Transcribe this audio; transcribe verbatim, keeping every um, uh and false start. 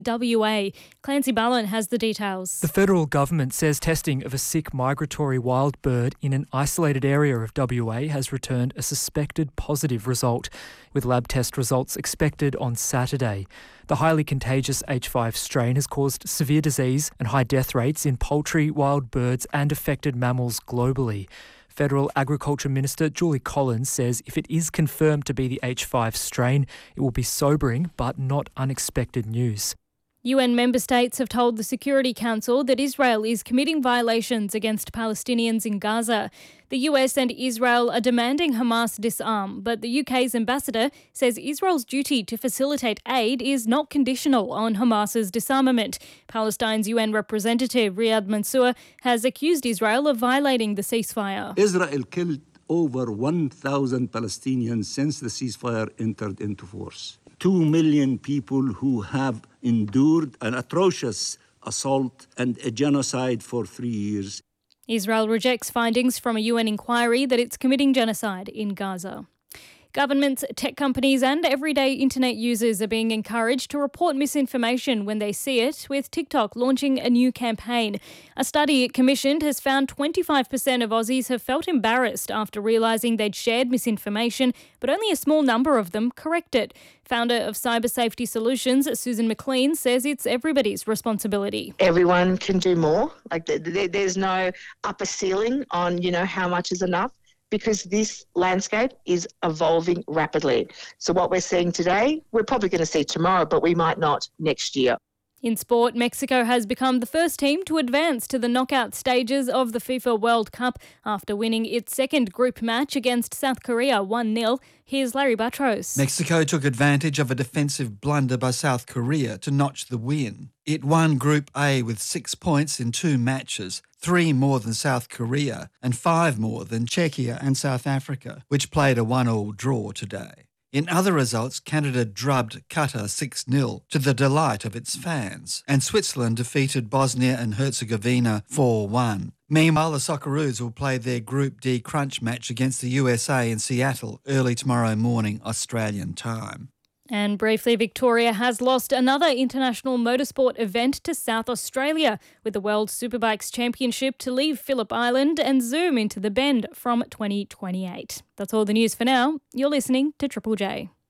W A. Clancy Ballon has the details. The federal government says testing of a sick migratory wild bird in an isolated area of W A has returned a suspected positive result, with lab test results expected on Saturday. The highly contagious H five strain has caused severe disease and high death rates in poultry, wild birds and affected mammals globally. Federal Agriculture Minister Julie Collins says if it is confirmed to be the H five strain, it will be sobering but not unexpected news. U N member states have told the Security Council that Israel is committing violations against Palestinians in Gaza. The U S and Israel are demanding Hamas disarm, but the U K's ambassador says Israel's duty to facilitate aid is not conditional on Hamas's disarmament. Palestine's U N representative Riyad Mansour has accused Israel of violating the ceasefire. Israel killed over one thousand Palestinians since the ceasefire entered into force. Two million people who have endured an atrocious assault and a genocide for three years. Israel rejects findings from a U N inquiry that it's committing genocide in Gaza. Governments, tech companies and everyday internet users are being encouraged to report misinformation when they see it, with TikTok launching a new campaign. A study it commissioned has found twenty-five percent of Aussies have felt embarrassed after realising they'd shared misinformation, but only a small number of them corrected. Founder of Cyber Safety Solutions, Susan McLean, says it's everybody's responsibility. Everyone can do more. Like there's no upper ceiling on, you know, how much is enough, because this landscape is evolving rapidly. So what we're seeing today, we're probably going to see tomorrow, but we might not next year. In sport, Mexico has become the first team to advance to the knockout stages of the FIFA World Cup after winning its second group match against South Korea one nil. Here's Larry Buttrose. Mexico took advantage of a defensive blunder by South Korea to notch the win. It won Group A with six points in two matches, three more than South Korea and five more than Czechia and South Africa, which played a one-all draw today. In other results, Canada drubbed Qatar six nil to the delight of its fans, and Switzerland defeated Bosnia and Herzegovina four one. Meanwhile, the Socceroos will play their Group D crunch match against the U S A in Seattle early tomorrow morning, Australian time. And briefly, Victoria has lost another international motorsport event to South Australia, with the World Superbikes Championship to leave Phillip Island and zoom into the Bend from twenty twenty-eight. That's all the news for now. You're listening to Triple J.